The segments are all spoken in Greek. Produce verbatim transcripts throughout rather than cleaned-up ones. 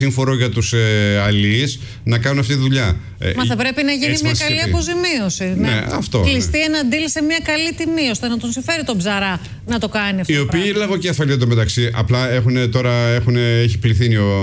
σύμφορο για τους ε, αλληλείς να κάνουν αυτή τη δουλειά. Μα θα πρέπει να γίνει μια καλή αποζημίωση. Ναι, να αυτό. κλειστεί Ναι. ένα deal σε μια καλή τιμή, ώστε να τον συμφέρει τον ψαρά να το κάνει αυτό. Οι το οποίοι πράγμα. λαγοκέφαλοι εντωμεταξύ, απλά έχουν, τώρα έχουν, έχει πληθύνει ο,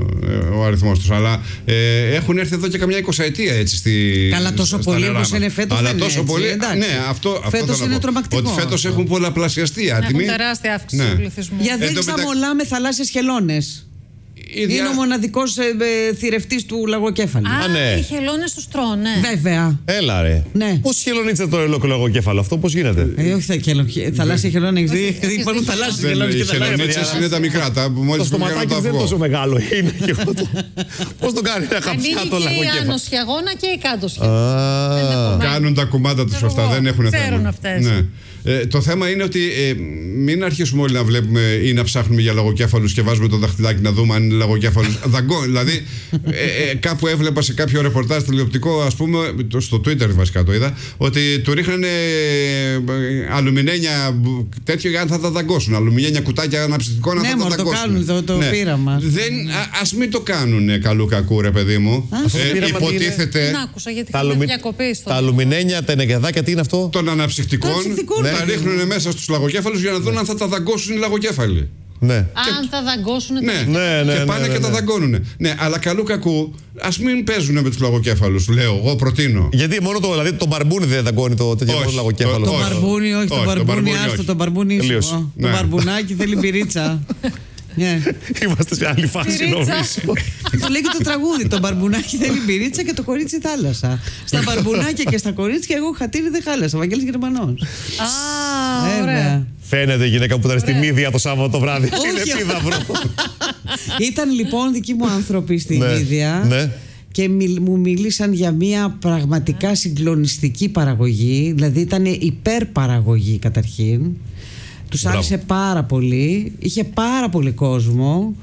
ο αριθμός τους, αλλά ε, έχουν έρθει εδώ και καμιά εικοσαετία έτσι στη. Καλά, τόσο πολύ όπως είναι φέτος. Αλλά τόσο έτσι, πολύ. εντάξει. Ναι, αυτό, φέτος αυτό είναι πω. τρομακτικό. Ότι φέτος έχουν πολλαπλασιαστεί άτιμοι. Έχουν τεράστια αύξηση Ναι. του πληθυσμού. Για δείξα μεταξύ... μολά με θαλάσσιες χελώνες. Δια... Είναι ο μοναδικός ε, ε, θηρευτής του λαγοκέφαλου. Α, Α, ναι. οι χελώνες τους τρώνε. Βέβαια. Έλα ρε. Ναι. Πώς χελωνίτσε το ολόκληρο λαγοκέφαλο αυτό, πώς γίνεται? Ε, όχι θα χελω... θαλάσσια χελώνα. Υπάρχουν θαλάσσιες Δεν, χελώνες οι και θαλάσσιες. χελωνίτσες είναι τα μικρά, τα που Το μόλις βγαίνουν στοματάκι το δεν είναι αυγό. τόσο μεγάλο. Είναι και εγώ το... Πώς το κάνει να χαψιά Ανοίγει το και η λαγοκέφαλο? ανοσιαγόνα και η κάτω σχεδόν. Κάνουν τα κουμάντα τους αυτά, δεν έχουν θέμα. Ξέρουν αυτές. Ναι. Ε, το θέμα είναι ότι ε, μην αρχίσουμε όλοι να βλέπουμε ή να ψάχνουμε για λαγοκέφαλους και βάζουμε το δαχτυλάκι να δούμε αν είναι λαγοκέφαλους. Δαγκώ, δηλαδή, ε, ε, κάπου έβλεπα σε κάποιο ρεπορτάζ τηλεοπτικό, ας πούμε, το, στο Twitter βασικά το είδα, ότι του ρίχνανε ε, αλουμινένια τέτοιο για να θα τα δαγκώσουν. Αλουμινένια κουτάκια αναψυκτικών να Ναι, θα τα μωρ, το δαγκώσουν. κάνουν, το- το πείραμα. Δεν, α, ας μην το κάνουν καλού κακού, ρε παιδί μου. Αυτό το Ε, πείραμα τι είναι? υποτίθεται. Δεν άκουσα γιατί Τα, είχαμε αλουμι... διακοπή στο. τα αλουμινένια, τα ενεγεδάκια, τι είναι αυτό? Των αναψυκτικών, Των αναψυκτικών, τα ναι. ρίχνουν μέσα στους λαγοκέφαλους για να δουν αν θα τα δαγκώσουν οι λαγοκέφαλοι. Ναι. Αν θα δαγκώσουν. Ναι, Ναι, ναι, και ναι, πάνε ναι, και ναι. τα δαγκώνουν. Ναι, αλλά καλού κακού, ας μην παίζουν με τους λαγοκέφαλους, λέω, εγώ προτείνω. Γιατί μόνο το, δηλαδή, το μπαρμπούνι δεν δαγκώνει το τέτοιο Όχι, λαγοκέφαλο. το- Το όχι. μπαρμπούνι, όχι, το Όχι, το μπαρμπούνι, μπαρμπούνι, άστο, όχι. το μπαρμπούνι Τελείωσε. ήσυχο. Ναι. Το μπαρμπουνάκι θέλει μπυρίτσα. Ναι. Είμαστε σε άλλη φάση, Πυρίτσα. νομίζω. Το λέει και το τραγούδι. Το μπαρμπουνάκι θέλει μπυρίτσα και το κορίτσι θάλασσα. Στα μπαρμπουνάκια και στα κορίτσια, εγώ χατήρι δεν χάλασα. Βαγγέλης Γερμανός. Α, ωραία. Βέβαια. Φαίνεται η γυναίκα που ήταν στη Μύδια το Σάββατο το βράδυ. Όχι. Είναι επίδαυρο. Ήταν λοιπόν δικοί μου άνθρωποι στη Ναι, Μύδια. ναι. Και μιλ- μου μίλησαν για μια πραγματικά συγκλονιστική παραγωγή. Δηλαδή ήταν υπερπαραγωγή καταρχήν. Τους Μπράβο. άρεσε πάρα πολύ. Είχε πάρα πολύ κόσμο.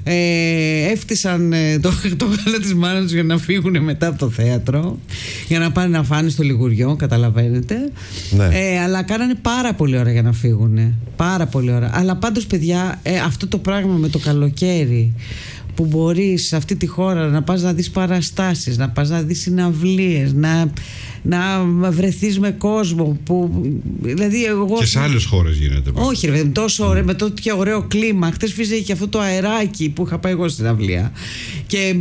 Ε, έφτισαν ε, το, το γάλα της μάνας τους για να φύγουν μετά από το θέατρο, για να πάνε να φάνε στο Λιγουριό, καταλαβαίνετε. Ναι. Ε, αλλά κάνανε πάρα πολύ ώρα για να φύγουν. Πάρα πολύ ώρα. Αλλά πάντως, παιδιά, ε, αυτό το πράγμα με το καλοκαίρι, που μπορείς σε αυτή τη χώρα να πας να δεις παραστάσεις, να πας να δεις συναυλίες, να, να βρεθείς με κόσμο που, δηλαδή εγώ... Και σε άλλες χώρες γίνεται. Όχι ρε, με τόσο ωραίο, με τόσο ωραίο κλίμα. Χτες φύζε και αυτό το αεράκι που είχα πάει εγώ στην αυλία. Και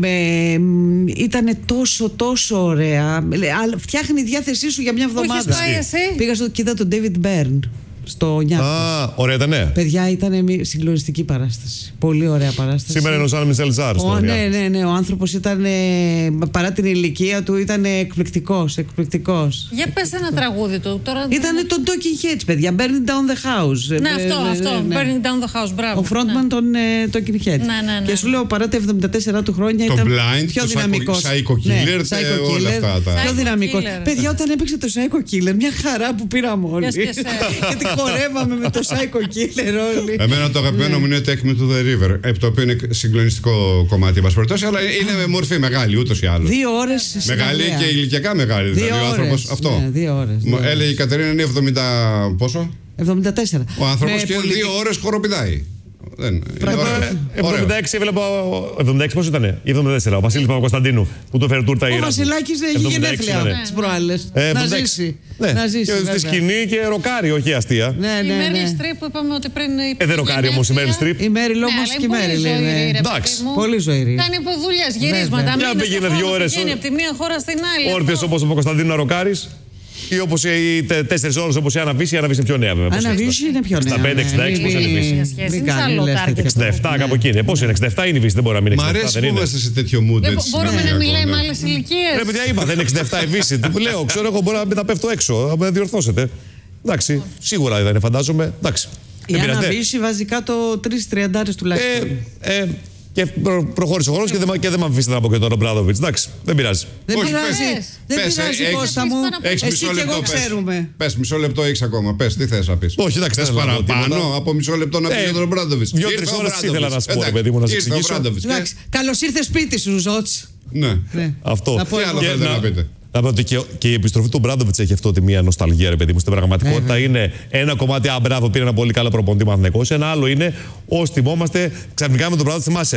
ήταν τόσο τόσο ωραία. Φτιάχνει η διάθεσή σου για μια εβδομάδα. έχεις πάει εσύ? Πήγα στο κοίτα τον David Byrne στο Νιάτο. Α, ωραία ήταν, ναι. Παιδιά, ήταν μια συγκλονιστική παράσταση. Πολύ ωραία παράσταση. Σήμερα είναι ο Ζαν Μισελ Ζάρ. Ο, ναι, ναι, ναι. Ο άνθρωπος ήταν, ε, παρά την ηλικία του, ήταν εκπληκτικός, εκπληκτικός. Για πες ένα τραγούδι του. Τώρα... Ήταν το Talking Heads, παιδιά. Burning Down the House. Ναι, Ε, αυτό, ε, αυτό. ναι. Burning down the house, μπράβο. Ο frontman Ναι. των ε, Talking Heads. Ναι, ναι, ναι. Και σου λέω, παρά τα εβδομήντα τέσσερα του χρόνια Το ήταν Blind, πιο το δυναμικός. Psycho Killer, Ναι, Psycho όλα Killer, αυτά τα- Πιο Psycho δυναμικός. Killer. Παιδιά, όταν έπαιξε το Psycho Killer, μια χαρά που πήραμε όλοι. Λες και εσύ. Γιατί χορεύαμε με το Psycho Killer όλοι. Εμένα το αγαπημένο μου είναι Take Me to the River, ε, το οποίο είναι συγκλονιστικό κομμάτι, εν πάση περιπτώσει, αλλά είναι με μορφή μεγάλη ούτως ή άλλως. Δύο ώρες Μεγάλη συναυλία. και ηλικιακά μεγάλη. Δύο Δηλαδή ο άνθρωπος ώρες, αυτό. ναι, δύο ώρες, δύο Μου ώρες. έλεγε η Κατερίνα είναι εβδομήντα πόσο. εβδομήντα τέσσερα. Ο άνθρωπος Με και πολιτι- δύο ώρες χοροπηδάει. Δεν, είναι Πράγματι. ωραίο. εβδομήντα έξι έβλεπα. εβδομήντα έξι πώς ήταν, εβδομήντα τέσσερα. Ο Βασίλης Παπακοσταντίνου που του φέρε τούρτα η Ο Ράσου. Βασιλάκης έχει εβδομήντα έξι γενέθλια ήταν. τις προάλλες. Ε, Να εβδομήντα έξι. ζήσει. Ναι. Να ζήσει. Και στη βέβαια. σκηνή και ροκάρει, όχι αστεία. Ναι, Η ναι, Μέριλ ναι. Στριπ που είπαμε ότι πριν. Ε, δεν ροκάρει όμως η Μέριλ Στριπ. Η Μέριλ Ναι, όμως αλλά και η είναι Μέριλ πολύ ζωηρή, είναι. ρε Εντάξει, παιδί μου. Πολύ ζωηρή. Κάνει δουλειές, γυρίσματα. Βέβαια. Για μήνες πήγαινε το δύο χρόνο, ώρες, πηγαίνει ο- από τη μία χώρα στην άλλη. Όρθιος αυτό. όπως ο Παπακοσταντίνου να ροκάρεις. Ή όπως οι τε- τέσσερις ώρες όπως η Αναβίση, η Αναβίση είναι πιο νέα βέβαια. Αναβίση είναι πιο νέα. εξήντα πέντε εξήντα έξι, πώς είναι η Βύση? Μια σχέση, Μην είναι κάνει, άλλο λες target. τέτοια εξήντα επτά πράγματα. κάπου εκεί είναι. Πώς είναι, εξήντα επτά είναι η Βύση, δεν μπορεί να μην είναι Μ' εξήντα επτά, αρέσει δεν που είναι. είμαστε σε τέτοιο mood. Δεν έτσι, μπο- Μπορούμε να συνεχιακό, μιλάμε ναι. με άλλες ηλικίες. Ρε παιδιά, είπα, δεν είναι εξήντα επτά η Βύση. Τι που λέω, ξέρω εγώ, μπορεί να μην τα πέφτω έξω. Να με διορθώσετε. Εντάξει, σίγουρα δεν είναι, φαντάζομαι. Εντάξει. Η Δεν πειράζει. Αναβίση βάζει κάτω τρεις τριαντάρες τουλάχιστον. Ε, ε, και προ, προχώρησε ο χρόνος και δεν, μ- και δεν με αφήσετε να πω και τον Μπράδοβιτς. Εντάξει, δεν πειράζει. Δεν Όχι, πειράζει. πες. Δεν Πες, πειράζει, έχεις- Κώστα μου. Έχεις Εσύ μισό και λεπτό, εγώ πες. ξέρουμε. Πες, μισό λεπτό έχεις ακόμα. Πες, τι θες να πεις. Όχι, εντάξει, Θες δεν θέλω να πω παραπάνω τίποτα. από μισό λεπτό να πεις Ε, για τον Μπράντοβιτς. δύο-τρεις Ήρθε ο ώρες ήθελα Μπράντοβιτς. να σου πω, ρε Εντάξει, παιδί μου, να σε ήρθε ο εξηγήσω. Μπράντοβιτς. Εντάξει, καλώς ήρθες σπίτι σου, Ζότς. Ναι. Ναι. Αυτό. Να πω Τι εγώ. άλλο Και θέλετε να- να πείτε. Να πω ότι και, και η επιστροφή του Μπράντοβιτς έχει αυτό τη μία νοσταλγία, ρε παιδί μου. Στην πραγματικότητα είναι ένα κομμάτι, α, μπράβο, πήρε ένα πολύ καλό προπονητή Παναθηναϊκός. Ένα άλλο είναι, όσοι θυμόμαστε, ξαφνικά με τον Μπράντοβιτς θυμάσαι.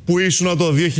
που ήσουν το δύο χιλιάδες.